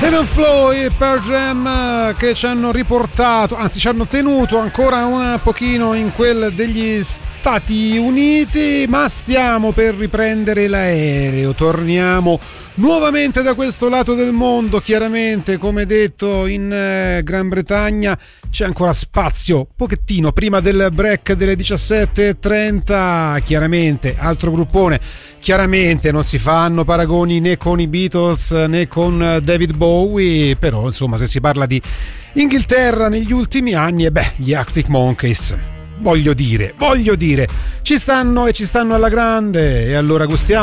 Heaven Flow e Pearl Jam che ci hanno riportato, anzi ci hanno tenuto ancora un pochino in quel degli Stati Uniti, ma stiamo per riprendere l'aereo, torniamo nuovamente da questo lato del mondo. Chiaramente, come detto, in Gran Bretagna c'è ancora spazio, pochettino prima del break delle 17:30. Chiaramente, altro gruppone. Chiaramente non si fanno paragoni né con i Beatles né con David Bowie, però insomma, se si parla di Inghilterra negli ultimi anni, gli Arctic Monkeys, voglio dire, ci stanno alla grande, e allora gustiamo